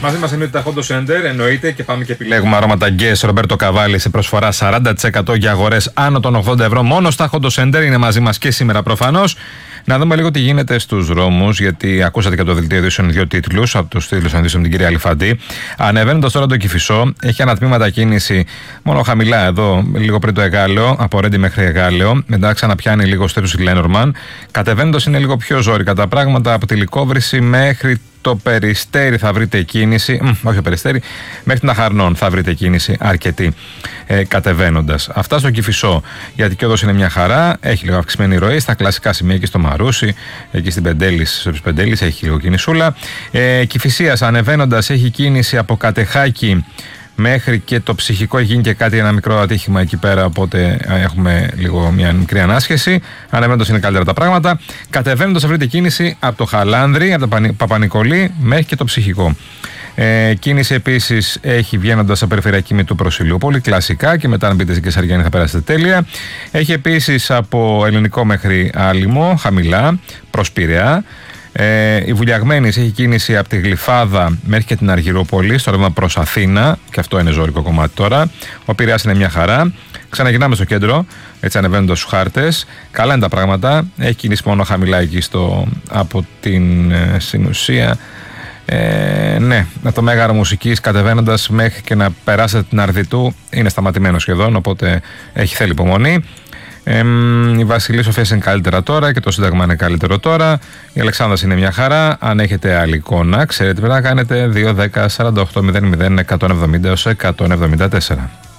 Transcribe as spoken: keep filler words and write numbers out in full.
Μαζί μας εννοείται τα Hondo Center, εννοείται, και πάμε και επιλέγουμε αρώματα Guess Ρομπέρτο Καβάλι σε προσφορά σαράντα τοις εκατό για αγορές άνω των ογδόντα ευρώ. Μόνο στα Hondo Center, είναι μαζί μας και σήμερα προφανώς. Να δούμε λίγο τι γίνεται στους δρόμους, γιατί ακούσατε και από το δελτίο ειδήσεων δύο τίτλους, από τους τίτλους ειδήσεων με την κυρία Αλιφαντή. Ανεβαίνοντας τώρα το Κηφισό, έχει ανατμήματα κίνηση μόνο χαμηλά εδώ, λίγο πριν το Εγάλεο, από Ρέντι μέχρι Εγάλεο. Μετά ξαναπιάνει λίγο στέψη Λένορμαν. Κατεβαίνοντας είναι λίγο πιο ζόρικα τα πράγματα, από τη Λυκόβρηση μέχρι το Περιστέρι θα βρείτε κίνηση, μ, όχι το Περιστέρι, μέχρι την Αχαρνών θα βρείτε κίνηση αρκετή ε, κατεβαίνοντας. Αυτά στο Κηφισό, γιατί και εδώ είναι μια χαρά, έχει λίγο αυξημένη ροή, στα κλασικά σημεία και στο Μαρούσι, εκεί στην Πεντέλης, στο Πεντέλης έχει λίγο κινησούλα. Ε, Κηφισίας ανεβαίνοντας έχει κίνηση από Κατεχάκη μέχρι και το Ψυχικό, έχει γίνει και κάτι, ένα μικρό ατύχημα εκεί πέρα, οπότε έχουμε λίγο μια μικρή ανάσχεση. Ανεβαίνοντας είναι καλύτερα τα πράγματα. Κατεβαίνοντας θα βρείτε κίνηση από το Χαλάνδρι, από το Παπα-Νικολή μέχρι και το Ψυχικό. Ε, κίνηση επίσης έχει βγαίνοντας από περιφερειακή με του Προσιλίου, πολύ κλασικά, και μετά αν μπείτε στην Κεσαριανή θα περάσετε τέλεια. Έχει επίσης από Ελληνικό μέχρι Άλυμο, χαμηλά, προς Πειραιά. Ε, η Βουλιαγμένης έχει κίνηση από τη Γλυφάδα μέχρι και την Αργυρούπολη, στο ρεύμα προς Αθήνα, και αυτό είναι ζώρικο κομμάτι τώρα. Ο Πειραιάς είναι μια χαρά. Ξαναγυρνάμε στο κέντρο, έτσι ανεβαίνοντας στους χάρτες. Καλά είναι τα πράγματα. Έχει κίνηση μόνο χαμηλά εκεί στο, από την ε, Συνουσία. Ε, ναι, από το Μέγαρο Μουσικής κατεβαίνοντας μέχρι και να περάσετε την Αρδιτού είναι σταματημένο σχεδόν, οπότε έχει θέλει υπομονή. Ε, η Βασιλή Σοφίας είναι καλύτερα τώρα και το Σύνταγμα είναι καλύτερο τώρα. Η Αλεξάνδρας είναι μια χαρά. Αν έχετε άλλη εικόνα, ξέρετε πρέπει να κάνετε δύο δέκα σαράντα οκτώ μηδέν μηδέν εκατόν εβδομήντα έως εκατόν εβδομήντα τέσσερα.